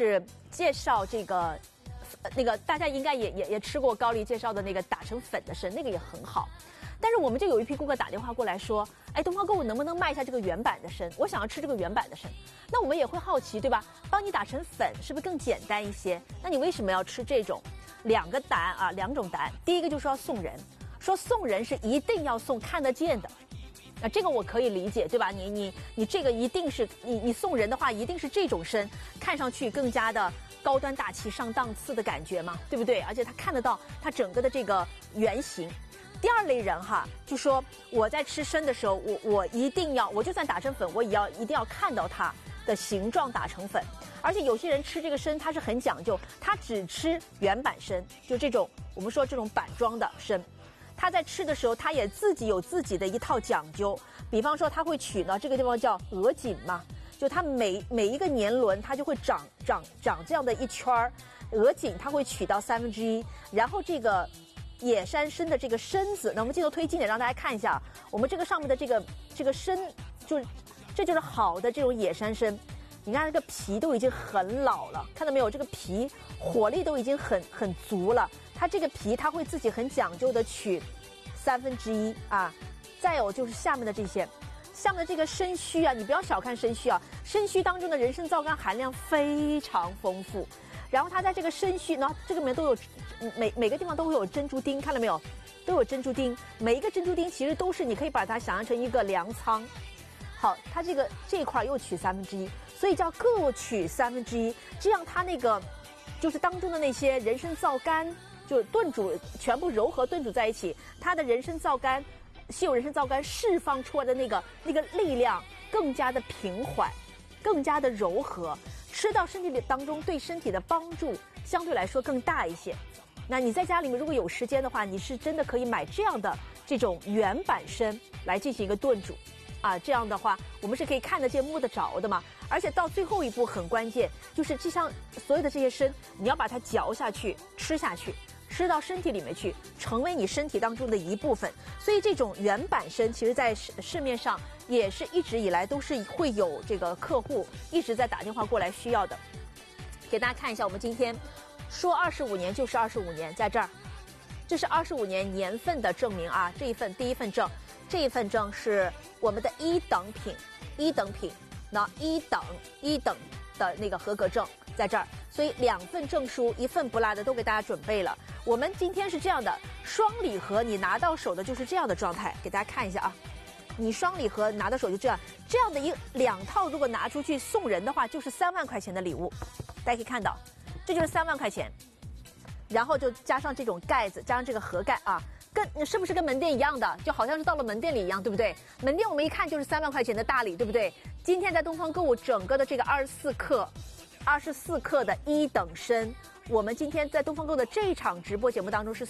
是介绍这个，那个大家应该也吃过高丽介绍的那个打成粉的参，那个也很好。但是我们就有一批顾客打电话过来说，哎，东方购物能不能卖一下这个原版的参？我想要吃这个原版的参。那我们也会好奇，对吧？帮你打成粉是不是更简单一些？那你为什么要吃这种？两种答案。第一个就是要送人，说送人是一定要送看得见的。这个我可以理解，对吧？你这个一定是你送人的话，一定是这种参，看上去更加的高端大气、上档次的感觉嘛，对不对？而且他看得到它整个的这个原型。第二类人哈，就说我在吃参的时候，我一定要，我就算打成粉，我也一定要看到它的形状打成粉。而且有些人吃这个参，他是很讲究，他只吃原版参，就这种我们说这种板装的参。他在吃的时候，他也自己有自己的一套讲究。比方说，他会取呢这个地方叫额颈嘛，就它每一个年轮，它就会长这样的一圈儿，额颈它会取到1/3，然后这个野山参的这个身子，那我们镜头推近点，让大家看一下，我们这个上面的这个参，这就是好的这种野山参。你看这个皮都已经很老了，看到没有？这个皮火力都已经很足了。它这个皮它会自己很讲究的取1/3啊。再有就是下面的这些，下面的这个参须啊，你不要小看参须啊，参须当中的人参皂苷含量非常丰富。然后它在这个参须呢，这个里面都有每个地方都会有珍珠丁，看到没有？都有珍珠丁，每一个珍珠丁其实都是你可以把它想象成一个粮仓。好，它这一块又取1/3，所以叫各取1/3，这样它那个就是当中的那些人参皂苷就炖煮，全部糅合炖煮在一起，它的人参皂苷。稀有人参皂苷释放出来的那个力量更加的平缓，更加的柔和，吃到身体里当中对身体的帮助相对来说更大一些。那你在家里面如果有时间的话，你是真的可以买这样的这种原版参来进行一个炖煮啊，这样的话我们是可以看得见摸得着的嘛。而且到最后一步很关键，就是就像所有的这些参，你要把它嚼下去吃下去，吃到身体里面去，成为你身体当中的一部分。所以这种原版参其实在市面上也是一直以来都是会有这个客户一直在打电话过来需要的。给大家看一下，我们今天说25年就是25年，在这儿，这是25年年份的证明啊，这一份第一份证，这一份证是我们的一等品，那一等的那个合格证在这儿。所以2份证书，1份不落的都给大家准备了。我们今天是这样的，双礼盒你拿到手的就是这样的状态，给大家看一下啊。你双礼盒拿到手就这样的2套，如果拿出去送人的话，就是3万块钱的礼物。大家可以看到，这就是3万块钱，然后就加上这种盖子，加上这个盒盖啊，是不是跟门店一样的？就好像是到了门店里一样，对不对？门店我们一看就是3万块钱的大礼，对不对？今天在东方购物整个的这个24克的一等参，我们今天在东方购的这一场直播节目当中是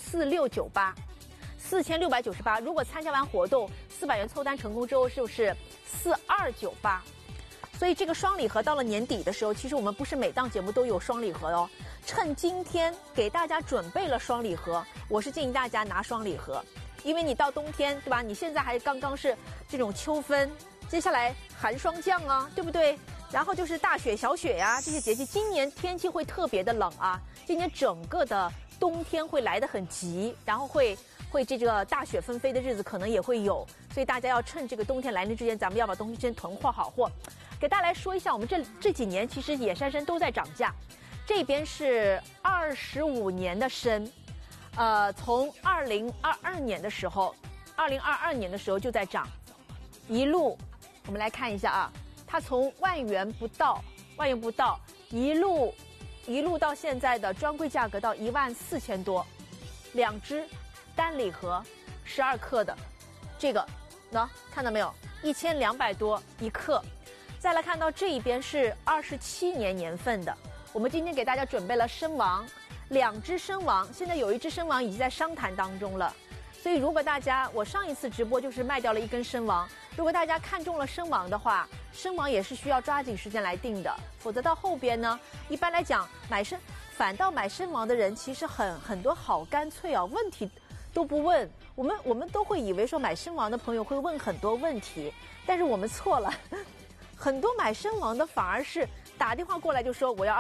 4698，4698。如果参加完活动400元凑单成功之后，就是4298。所以这个双礼盒到了年底的时候，其实我们不是每档节目都有双礼盒哦。趁今天给大家准备了双礼盒，我是建议大家拿双礼盒，因为你到冬天，对吧？你现在还刚刚是这种秋分，接下来寒霜降啊，对不对？然后就是大雪、小雪呀，这些节气，今年天气会特别的冷啊，今年整个的冬天会来得很急，然后会这个大雪纷飞的日子可能也会有，所以大家要趁这个冬天来临之前，咱们要把东西先囤货好货。给大家来说一下，我们这几年其实野山参都在涨价，这边是25年的参，从2022年的时候就在涨，一路我们来看一下啊。它从万元不到，一路到现在的专柜价格到14000多，2只单礼盒，12克的，这个，看到没有？1200多一克。再来看到这一边是27年年份的，我们今天给大家准备了参王，2只参王，现在有1只参王已经在商谈当中了。所以如果大家，我上一次直播就是卖掉了1根参王，如果大家看中了参王的话，参王也是需要抓紧时间来定的，否则到后边呢，一般来讲反倒买参王的人其实很多好干脆啊，问题都不问。我们都会以为说买参王的朋友会问很多问题，但是我们错了，很多买参王的反而是打电话过来就说我要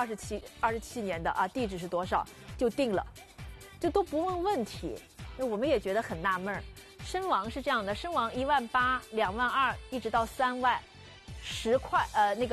27年的啊，地址是多少就定了，就都不问问题。那我们也觉得很纳闷儿。身王是这样的，身王18000、22000一直到3万，10块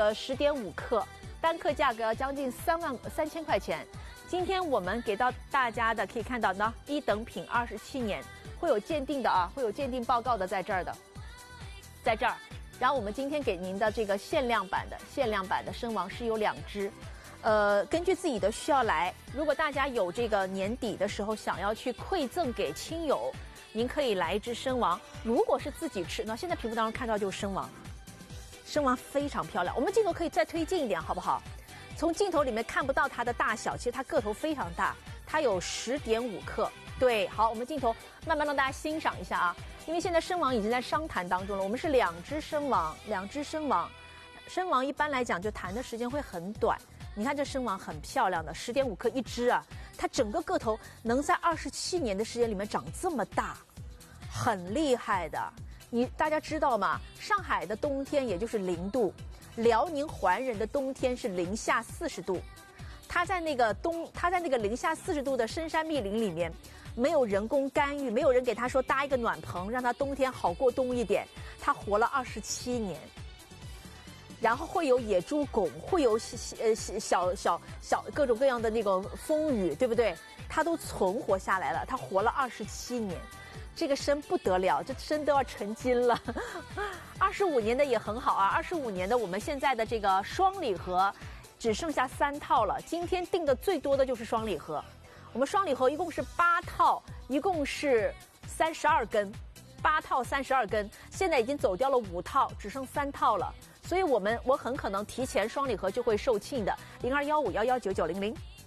10.5克，单克价格要将近33000块钱。今天我们给到大家的可以看到呢，1等品27年，会有鉴定的啊，会有鉴定报告的在这儿的，在这儿。然后我们今天给您的这个限量版的身王是有2只。根据自己的需要来，如果大家有这个年底的时候想要去馈赠给亲友，您可以来一只身王。如果是自己吃，那现在屏幕当中看到就是身王，身王非常漂亮。我们镜头可以再推近一点，好不好？从镜头里面看不到它的大小，其实它个头非常大，它有10.5克。对，好，我们镜头慢慢让大家欣赏一下啊，因为现在身王已经在商谈当中了。我们是2只身王，身王一般来讲就谈的时间会很短。你看这身王很漂亮的，10.5克一只啊，它整个个头能在27年的时间里面长这么大，很厉害的。大家知道吗？上海的冬天也就是0度，辽宁怀仁的冬天是零下40度。它在那个零下40度的深山密林里面，没有人工干预，没有人给它说搭一个暖棚，让它冬天好过冬一点。它活了27年。然后会有野猪拱，会有小各种各样的那个风雨，对不对？它都存活下来了，它活了27年，这个身不得了，这身都要成精了。25年的也很好啊，25年的我们现在的这个双礼盒只剩下3套了，今天订的最多的就是双礼盒。我们双礼盒一共是8套，一共是32根，8套32根，现在已经走掉了5套，只剩3套了。所以我很可能提前双礼盒就会售罄的，0215119900。